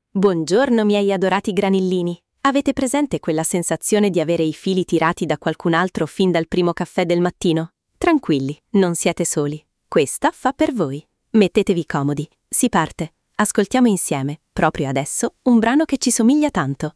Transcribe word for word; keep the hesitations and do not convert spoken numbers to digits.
Buongiorno miei adorati granillini. Avete presente quella sensazione di avere i fili tirati da qualcun altro fin dal primo caffè del mattino? Tranquilli, non siete soli. Questa fa per voi. Mettetevi comodi. Si parte. Ascoltiamo insieme, proprio adesso, un brano che ci somiglia tanto.